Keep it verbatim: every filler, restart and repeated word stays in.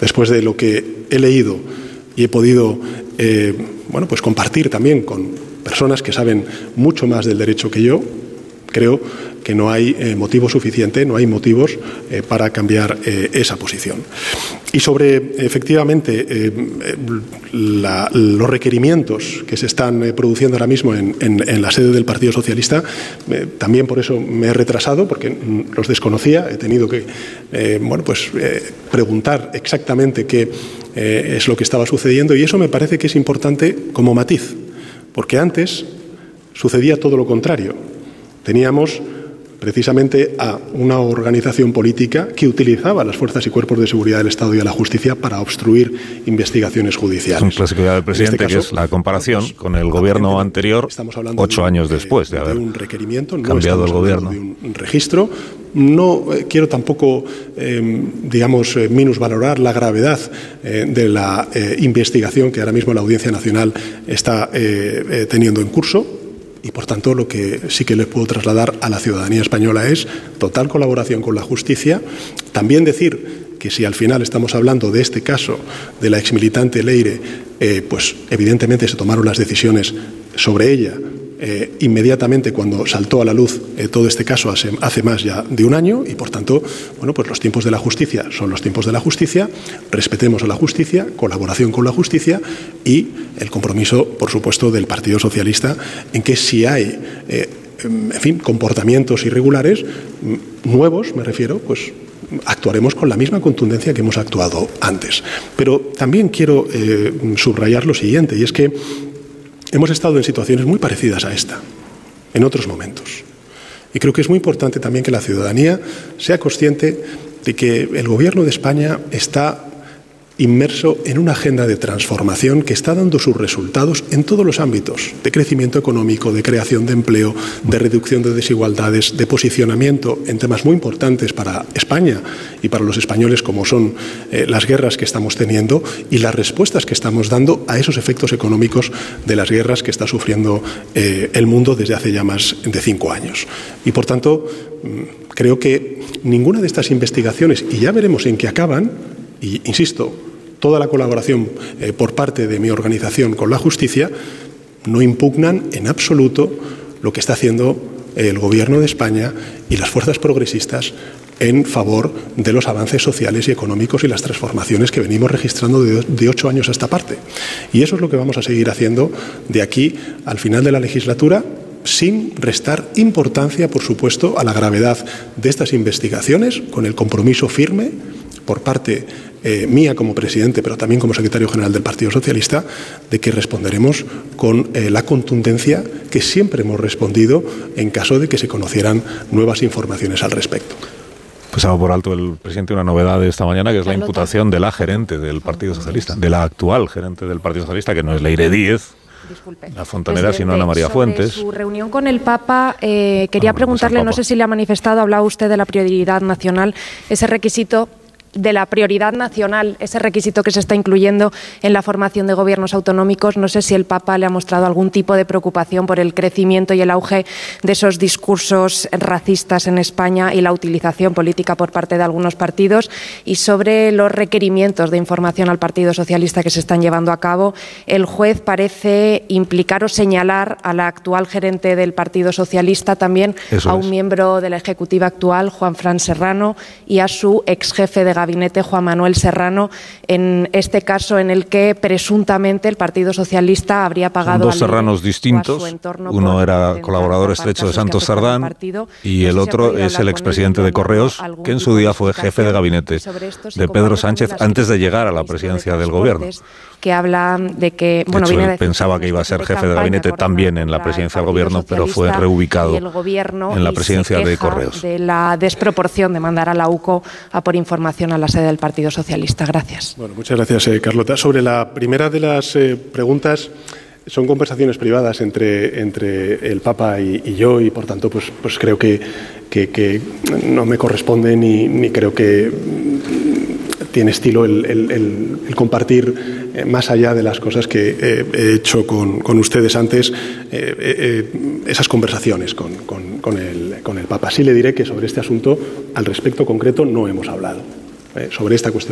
después de lo que he leído y he podido eh, bueno, pues compartir también con personas que saben mucho más del derecho que yo, creo que no hay eh, motivo suficiente, no hay motivos eh, para cambiar eh, esa posición. Y sobre, efectivamente, eh, la, los requerimientos que se están eh, produciendo ahora mismo en, en, en la sede del Partido Socialista, eh, también por eso me he retrasado, porque los desconocía, he tenido que eh, bueno, pues, eh, preguntar exactamente qué eh, es lo que estaba sucediendo, y eso me parece que es importante como matiz, porque antes sucedía todo lo contrario. Teníamos precisamente a una organización política que utilizaba las fuerzas y cuerpos de seguridad del Estado y a la justicia para obstruir investigaciones judiciales. Es un clásico del presidente, este caso, que es la comparación pues, con el gobierno anterior, ocho años de un, después de, de haber un requerimiento, no cambiado el gobierno. De un registro. No eh, quiero tampoco, eh, digamos, eh, minusvalorar la gravedad eh, de la eh, investigación que ahora mismo la Audiencia Nacional está eh, eh, teniendo en curso. Y, por tanto, lo que sí que les puedo trasladar a la ciudadanía española es total colaboración con la justicia. También decir que si al final estamos hablando de este caso de la exmilitante Leire, eh, pues evidentemente se tomaron las decisiones sobre ella eh, inmediatamente cuando saltó a la luz eh, todo este caso hace, hace más ya de un año y, por tanto, bueno, pues los tiempos de la justicia son los tiempos de la justicia, respetemos a la justicia, colaboración con la justicia y el compromiso, por supuesto, del Partido Socialista en que si hay, eh, en fin, comportamientos irregulares nuevos, me refiero, pues actuaremos con la misma contundencia que hemos actuado antes. Pero también quiero eh, subrayar lo siguiente, y es que hemos estado en situaciones muy parecidas a esta, en otros momentos. Y creo que es muy importante también que la ciudadanía sea consciente de que el Gobierno de España está inmerso en una agenda de transformación que está dando sus resultados en todos los ámbitos, de crecimiento económico, de creación de empleo, de reducción de desigualdades, de posicionamiento en temas muy importantes para España y para los españoles, como son eh, las guerras que estamos teniendo y las respuestas que estamos dando a esos efectos económicos de las guerras que está sufriendo eh, el mundo desde hace ya más de cinco años. Y, por tanto, creo que ninguna de estas investigaciones, y ya veremos en qué acaban, y insisto, toda la colaboración eh, por parte de mi organización con la justicia, no impugnan en absoluto lo que está haciendo el Gobierno de España y las fuerzas progresistas en favor de los avances sociales y económicos y las transformaciones que venimos registrando de, de ocho años a esta parte. Y eso es lo que vamos a seguir haciendo de aquí al final de la legislatura, sin restar importancia, por supuesto, a la gravedad de estas investigaciones, con el compromiso firme por parte eh, mía como presidente, pero también como secretario general del Partido Socialista, de que responderemos con eh, la contundencia que siempre hemos respondido en caso de que se conocieran nuevas informaciones al respecto. Pasaba por alto el presidente una novedad de esta mañana, que es la imputación de la gerente del Partido Socialista, de la actual gerente del Partido Socialista, que no es Leire Díez, Disculpe. La fontanera, Presidente, sino Ana María Fuentes. Sobre su reunión con el Papa, eh, quería ah, preguntarle, Papa. no sé si le ha manifestado, hablaba usted de la prioridad nacional, ese requisito de la prioridad nacional, ese requisito que se está incluyendo en la formación de gobiernos autonómicos. No sé si el Papa le ha mostrado algún tipo de preocupación por el crecimiento y el auge de esos discursos racistas en España y la utilización política por parte de algunos partidos. Y sobre los requerimientos de información al Partido Socialista que se están llevando a cabo, el juez parece implicar o señalar a la actual gerente del Partido Socialista, también Eso a un es. miembro de la ejecutiva actual, Juanfran Serrano, y a su ex jefe de gabinete, Juan Manuel Serrano, en este caso en el que presuntamente el Partido Socialista habría pagado... Son dos Serranos distintos, uno era colaborador estrecho de Santos Sardán y el otro es el expresidente de Correos, que en su día fue jefe de gabinete de Pedro Sánchez antes de llegar a la presidencia del gobierno. Que habla de que... Bueno, de hecho, él pensaba que iba a ser jefe de gabinete también en la presidencia del gobierno, pero fue reubicado en la presidencia de Correos. De la desproporción de mandar a la U C O a por información a la sede del Partido Socialista. Gracias. Bueno, muchas gracias, eh, Carlota. Sobre la primera de las eh, preguntas, son conversaciones privadas entre, entre el Papa y, y yo, y por tanto, pues, pues creo que, que, que no me corresponde ni, ni creo que tiene estilo el, el, el, el compartir eh, más allá de las cosas que eh, he hecho con, con ustedes antes, eh, eh, esas conversaciones con, con, con, el, con el Papa. Sí le diré que sobre este asunto, al respecto concreto, no hemos hablado. Eh, sobre esta cuestión